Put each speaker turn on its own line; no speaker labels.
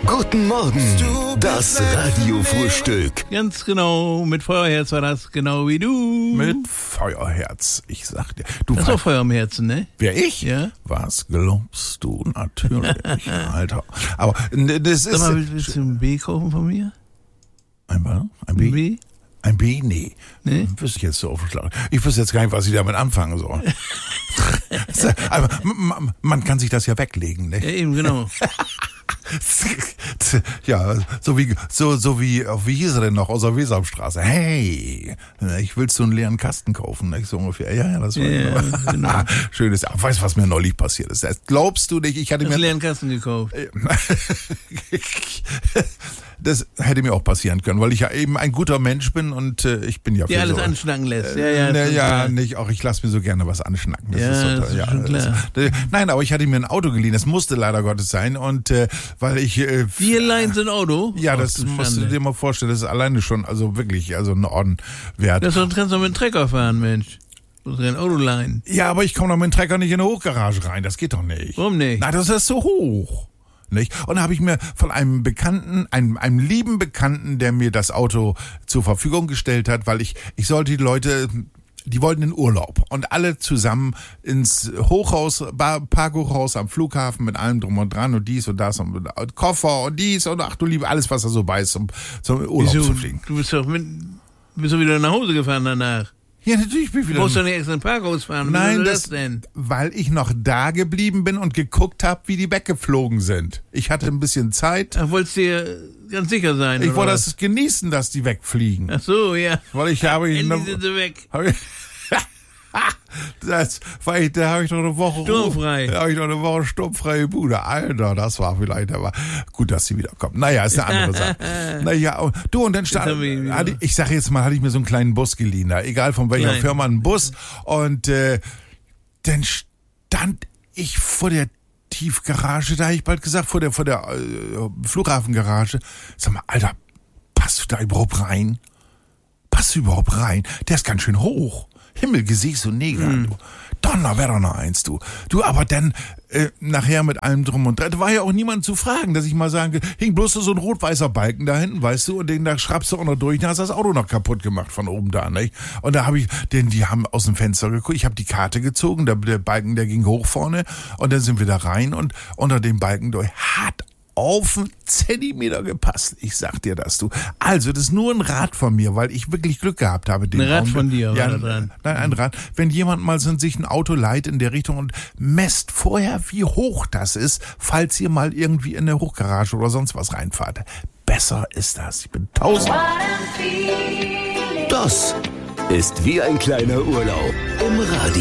Guten Morgen, das Radiofrühstück.
Ganz genau, mit Feuerherz war das, genau wie du.
Mit Feuerherz, ich sag dir. Du
hast auch Feuer im Herzen, ne?
Wer, ich?
Ja.
Was glaubst du? Natürlich, Alter. Aber das ist...
Sag mal, willst du ein B kaufen von mir?
Ein B?
Ein B?
Ein B? Nee.
Nee?
Wüsste ich jetzt so aufgeschlagen. Ich wüsste jetzt gar nicht, was ich damit anfangen soll. Aber man kann sich das ja weglegen, ne?
Ja, eben, genau.
Ja, so wie, wie hieß er denn noch, aus der Wesamstraße? Hey, ich will so einen leeren Kasten kaufen, nicht so ungefähr. Ja, das war genau. Schönes. Weißt du, was mir neulich passiert ist? Das glaubst du nicht? Ich hatte mir
einen leeren Kasten gekauft.
Das hätte mir auch passieren können, weil ich ja eben ein guter Mensch bin und ich bin ja für
alles
so,
anschnacken lässt.
Nicht auch. Ich lasse mir so gerne was anschnacken. Das ist so toll.
Ist schon klar.
Nein, aber ich hatte mir ein Auto geliehen. Das musste leider Gottes sein und weil ich
wir leihen so ein Auto?
Ja, das musst du dir mal vorstellen. Das ist alleine schon, also wirklich, also ein Orden wert.
Das kannst du mit dem Trecker fahren, Mensch. Du musst ein Auto leihen.
Ja, aber ich komme doch mit dem Trecker nicht in eine Hochgarage rein. Das geht doch nicht.
Warum nicht?
Na, das ist so hoch. Nicht? Und da habe ich mir von einem Bekannten, einem lieben Bekannten, der mir das Auto zur Verfügung gestellt hat, weil ich sollte die Leute, die wollten in Urlaub und alle zusammen ins Hochhaus, Parkhochhaus am Flughafen mit allem drum und dran und dies und das und Koffer und dies und ach du Liebe, alles was er so weiß, zum Urlaub zu fliegen.
Du bist doch wieder nach Hause gefahren danach.
Ja, natürlich bin ich wieder.
Du musst doch nicht extra in den Parkhaus fahren.
Nein,
das denn?
Weil ich noch da geblieben bin und geguckt habe, wie die weggeflogen sind. Ich hatte ein bisschen Zeit.
Ach, wolltest du dir ganz sicher sein?
Ich wollte das genießen, dass die wegfliegen.
Ach so, ja.
Weil ich habe...
Endlich sind sie weg.
Da habe ich noch eine Woche...
Sturmfrei.
Da habe ich noch eine Woche sturmfreie Bude. Alter, das war vielleicht aber gut, dass sie wiederkommen. Naja, ist eine andere Sache. Naja, du, und dann ich sage jetzt mal, hatte ich mir so einen kleinen Bus geliehen. Da, egal von welcher Firma, einen Bus. Und dann stand ich vor der Tiefgarage, da habe ich bald gesagt, vor der Flughafengarage. Sag mal, Alter, passt du da überhaupt rein? Passt du überhaupt rein? Der ist ganz schön hoch. Himmel, Gesicht und Neger, du. Donner, wäre doch noch eins, du. Du, aber dann nachher mit allem drum und dran. Da war ja auch niemand zu fragen, dass ich mal sagen kann, hing bloß so ein rot-weißer Balken da hinten, weißt du, und den da schraubst du auch noch durch, dann hast du das Auto noch kaputt gemacht von oben da, nicht? Und da habe ich, die haben aus dem Fenster geguckt, ich habe die Karte gezogen, der Balken, der ging hoch vorne und dann sind wir da rein und unter dem Balken durch hat auf einen Zentimeter gepasst. Ich sag dir das, du. Also, das ist nur ein Rat von mir, weil ich wirklich Glück gehabt habe.
Ein Rat von dir,
ja,
war da dran.
Nein, ein Rat. Wenn jemand mal sich ein Auto leiht in der Richtung und messt vorher, wie hoch das ist, falls ihr mal irgendwie in eine Hochgarage oder sonst was reinfahrt. Besser ist das. Ich bin 1000.
Das ist wie ein kleiner Urlaub im Radio.